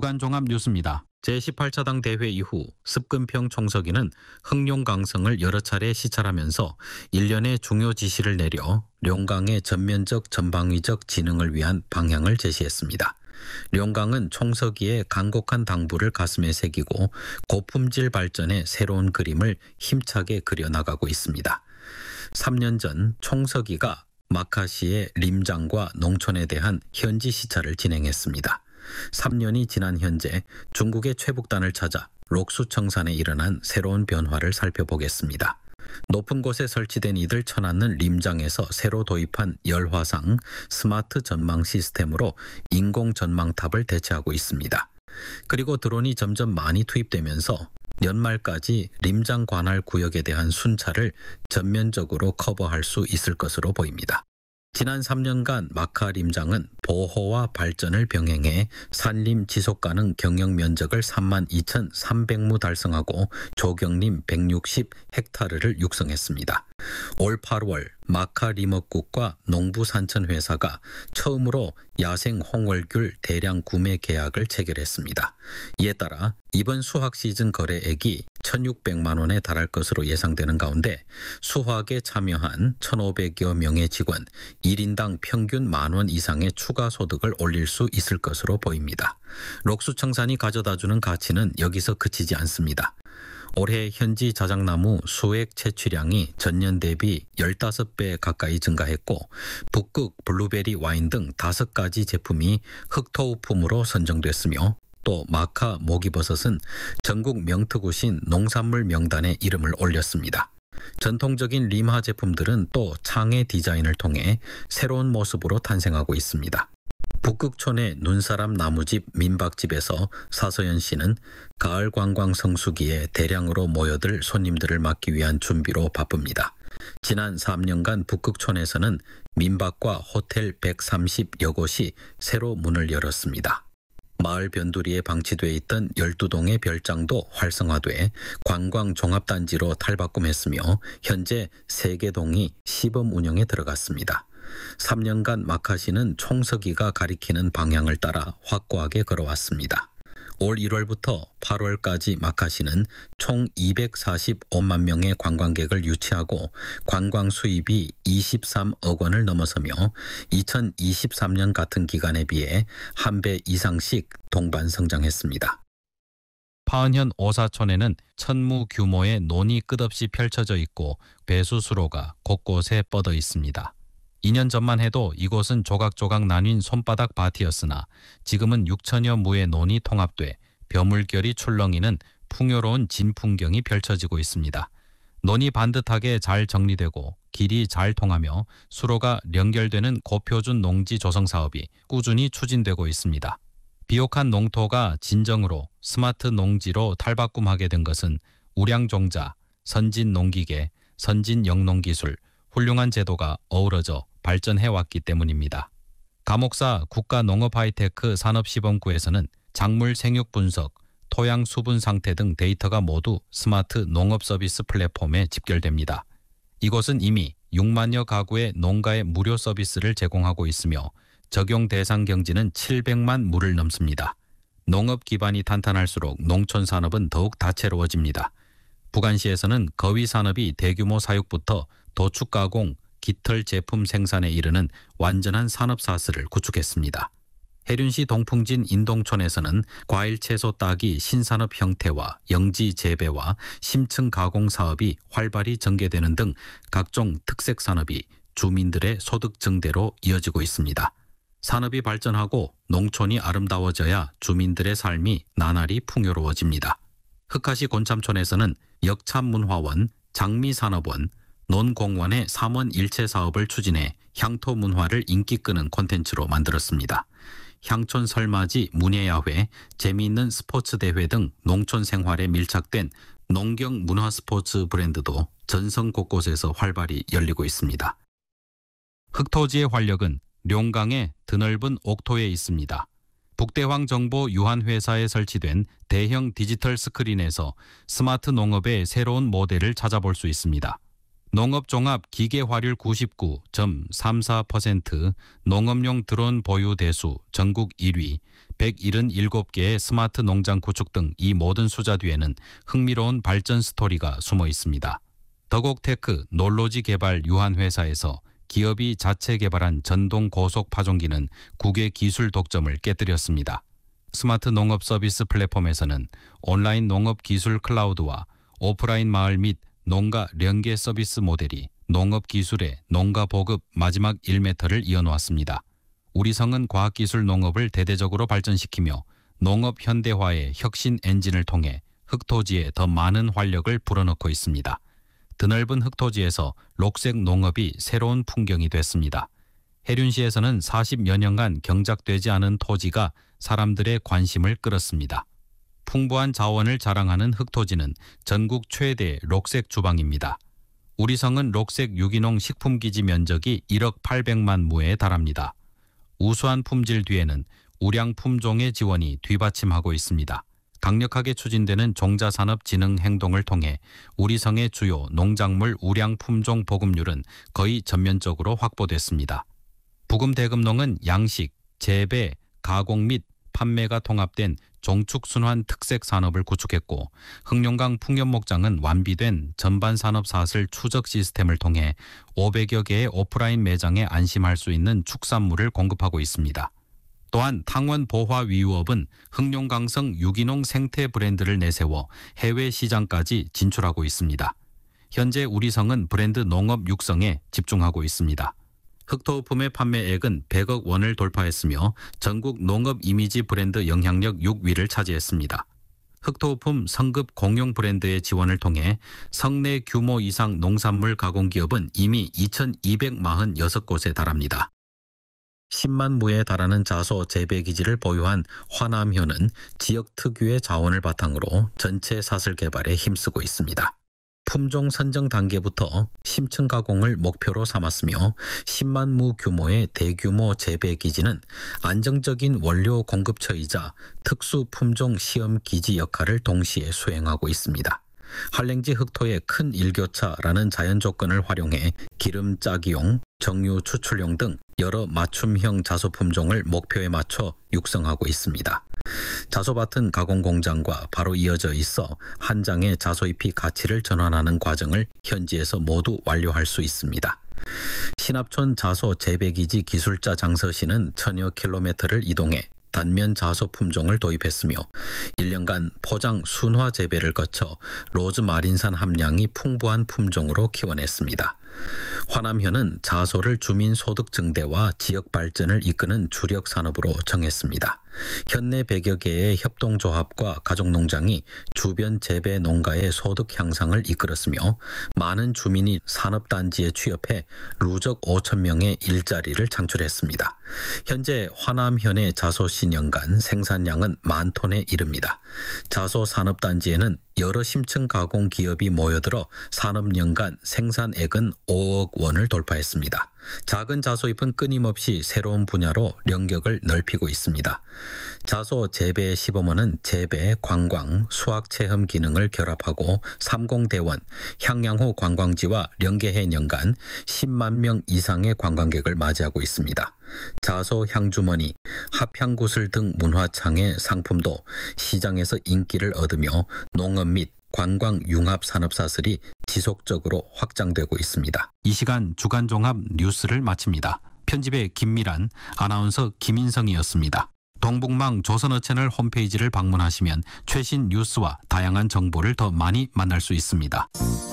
주간 종합 뉴스입니다. 제18차당 대회 이후 습근평 총서기는 흑룡강성을 여러 차례 시찰하면서 일련의 중요 지시를 내려 룡강의 전면적 전방위적 진흥을 위한 방향을 제시했습니다. 룡강은 총서기의 간곡한 당부를 가슴에 새기고 고품질 발전의 새로운 그림을 힘차게 그려나가고 있습니다. 3년 전 총서기가 마카시의 림장과 농촌에 대한 현지 시찰을 진행했습니다. 3년이 지난 현재 중국의 최북단을 찾아 록수청산에 일어난 새로운 변화를 살펴보겠습니다. 높은 곳에 설치된 이들 쳐놨는 림장에서 새로 도입한 열화상 스마트 전망 시스템으로 인공 전망탑을 대체하고 있습니다. 그리고 드론이 점점 많이 투입되면서 연말까지 림장 관할 구역에 대한 순찰을 전면적으로 커버할 수 있을 것으로 보입니다. 지난 3년간 마카 림장은 보호와 발전을 병행해 산림 지속가능 경영 면적을 32,300무 달성하고 조경림 160헥타르를 육성했습니다. 올 8월 마카 림업국과 농부산천회사가 처음으로 야생 홍월귤 대량 구매 계약을 체결했습니다. 이에 따라 이번 수확 시즌 거래액이 1,600만 원에 달할 것으로 예상되는 가운데 수확에 참여한 1,500여 명의 직원 1인당 평균 10,000원 이상의 추가 소득을 올릴 수 있을 것으로 보입니다. 록수청산이 가져다주는 가치는 여기서 그치지 않습니다. 올해 현지 자작나무 수액 채취량이 전년 대비 15배 가까이 증가했고 북극 블루베리 와인 등 5가지 제품이 흑토우품으로 선정됐으며 또 마카 모기버섯은 전국 명특구신 농산물 명단에 이름을 올렸습니다. 전통적인 림하 제품들은 또 창의 디자인을 통해 새로운 모습으로 탄생하고 있습니다. 북극촌의 눈사람 나무집 민박집에서 사서연 씨는 가을 관광 성수기에 대량으로 모여들 손님들을 맞기 위한 준비로 바쁩니다. 지난 3년간 북극촌에서는 민박과 호텔 130여 곳이 새로 문을 열었습니다. 마을 변두리에 방치되어 있던 12동의 별장도 활성화돼 관광 종합단지로 탈바꿈했으며 현재 3개 동이 시범 운영에 들어갔습니다. 3년간 마카시는 총서기가 가리키는 방향을 따라 확고하게 걸어왔습니다. 올 1월부터 8월까지 마카시는 총 245만 명의 관광객을 유치하고 관광 수입이 23억 원을 넘어서며 2023년 같은 기간에 비해 1배 이상씩 동반 성장했습니다. 파은현 오사촌에는 천무 규모의 논이 끝없이 펼쳐져 있고 배수수로가 곳곳에 뻗어 있습니다. 2년 전만 해도 이곳은 조각조각 나뉜 손바닥 밭이었으나 지금은 6천여 무의 논이 통합돼 벼물결이 출렁이는 풍요로운 진풍경이 펼쳐지고 있습니다. 논이 반듯하게 잘 정리되고 길이 잘 통하며 수로가 연결되는 고표준 농지 조성 사업이 꾸준히 추진되고 있습니다. 비옥한 농토가 진정으로 스마트 농지로 탈바꿈하게 된 것은 우량종자, 선진 농기계, 선진 영농기술, 훌륭한 제도가 어우러져 발전해왔기 때문입니다. 감옥사 국가농업하이테크 산업시범구에서는 작물 생육 분석, 토양 수분 상태 등 데이터가 모두 스마트 농업 서비스 플랫폼에 집결됩니다. 이곳은 이미 6만여 가구의 농가에 무료 서비스를 제공하고 있으며 적용 대상 경지는 700만 무를 넘습니다. 농업 기반이 탄탄할수록 농촌 산업은 더욱 다채로워집니다. 부간시에서는 거위 산업이 대규모 사육부터 도축 가공, 깃털 제품 생산에 이르는 완전한 산업사슬을 구축했습니다. 해륜시 동풍진 인동촌에서는 과일 채소 따기 신산업 형태와 영지 재배와 심층 가공 사업이 활발히 전개되는 등 각종 특색 산업이 주민들의 소득 증대로 이어지고 있습니다. 산업이 발전하고 농촌이 아름다워져야 주민들의 삶이 나날이 풍요로워집니다. 흑하시 곤참촌에서는 역참문화원, 장미산업원, 논공원의 3원 일체 사업을 추진해 향토 문화를 인기 끄는 콘텐츠로 만들었습니다. 향촌 설맞이 문예야회, 재미있는 스포츠 대회 등 농촌 생활에 밀착된 농경 문화 스포츠 브랜드도 전성 곳곳에서 활발히 열리고 있습니다. 흑토지의 활력은 룡강의 드넓은 옥토에 있습니다. 북대황 정보 유한회사에 설치된 대형 디지털 스크린에서 스마트 농업의 새로운 모델을 찾아볼 수 있습니다. 농업종합 기계화율 99.34%, 농업용 드론 보유 대수 전국 1위, 177개의 스마트 농장 구축 등 이 모든 숫자 뒤에는 흥미로운 발전 스토리가 숨어 있습니다. 더곡테크 놀로지 개발 유한회사에서 기업이 자체 개발한 전동 고속 파종기는 국외 기술 독점을 깨뜨렸습니다. 스마트 농업 서비스 플랫폼에서는 온라인 농업 기술 클라우드와 오프라인 마을 및 농가 연계 서비스 모델이 농업 기술의 농가 보급 마지막 1m를 이어놓았습니다. 우리성은 과학기술 농업을 대대적으로 발전시키며 농업 현대화의 혁신 엔진을 통해 흑토지에 더 많은 활력을 불어넣고 있습니다. 드넓은 흑토지에서 녹색 농업이 새로운 풍경이 됐습니다. 해륜시에서는 40여 년간 경작되지 않은 토지가 사람들의 관심을 끌었습니다. 풍부한 자원을 자랑하는 흑토지는 전국 최대 녹색 주방입니다. 우리성은 녹색 유기농 식품기지 면적이 1억 800만 무에 달합니다. 우수한 품질 뒤에는 우량 품종의 지원이 뒤받침하고 있습니다. 강력하게 추진되는 종자산업 진흥 행동을 통해 우리성의 주요 농작물 우량 품종 보급률은 거의 전면적으로 확보됐습니다. 부금대금농은 양식, 재배, 가공 및 판매가 통합된 종축순환 특색 산업을 구축했고, 흑룡강 풍년목장은 완비된 전반 산업 사슬 추적 시스템을 통해 500여 개의 오프라인 매장에 안심할 수 있는 축산물을 공급하고 있습니다. 또한 탕원보화위유업은 흑룡강성 유기농 생태 브랜드를 내세워 해외 시장까지 진출하고 있습니다. 현재 우리성은 브랜드 농업 육성에 집중하고 있습니다. 흑토우품의 판매액은 100억 원을 돌파했으며 전국 농업 이미지 브랜드 영향력 6위를 차지했습니다. 흑토우품 성급 공용 브랜드의 지원을 통해 성내 규모 이상 농산물 가공기업은 이미 2,246곳에 달합니다. 10만 무에 달하는 자소 재배기지를 보유한 화남현은 지역 특유의 자원을 바탕으로 전체 사슬 개발에 힘쓰고 있습니다. 품종 선정 단계부터 심층 가공을 목표로 삼았으며 10만 무 규모의 대규모 재배기지는 안정적인 원료 공급처이자 특수 품종 시험 기지 역할을 동시에 수행하고 있습니다. 한랭지 흑토의 큰 일교차라는 자연 조건을 활용해 기름 짜기용, 정유 추출용 등 여러 맞춤형 자소 품종을 목표에 맞춰 육성하고 있습니다. 자소밭은 가공 공장과 바로 이어져 있어 한 장의 자소잎이 가치를 전환하는 과정을 현지에서 모두 완료할 수 있습니다. 신합촌 자소 재배기지 기술자 장서씨는 천여 킬로미터를 이동해 단면 자소 품종을 도입했으며 1년간 포장 순화 재배를 거쳐 로즈마린산 함량이 풍부한 품종으로 키워냈습니다. 화남현은 자소를 주민 소득 증대와 지역 발전을 이끄는 주력 산업으로 정했습니다. 현내 100여 개의 협동조합과 가족농장이 주변 재배 농가의 소득 향상을 이끌었으며 많은 주민이 산업단지에 취업해 누적 5천 명의 일자리를 창출했습니다. 현재 화남현의 자소시 연간 생산량은 10,000톤에 이릅니다. 자소 산업단지에는 여러 심층 가공 기업이 모여들어 산업 연간 생산액은 5억 원을 돌파했습니다. 작은 자소잎은 끊임없이 새로운 분야로 영역을 넓히고 있습니다. 자소 재배 시범원은 재배, 관광, 수학체험 기능을 결합하고 삼공대원, 향양호 관광지와 연계해 연간 10만 명 이상의 관광객을 맞이하고 있습니다. 자소 향주머니, 합향구슬 등 문화창의 상품도 시장에서 인기를 얻으며 농업 및 관광 융합 산업사슬이 지속적으로 확장되고 있습니다. 이 시간 주간종합 뉴스를 마칩니다. 편집의 김미란, 아나운서 김인성이었습니다. 동북망 조선어채널 홈페이지를 방문하시면 최신 뉴스와 다양한 정보를 더 많이 만날 수 있습니다.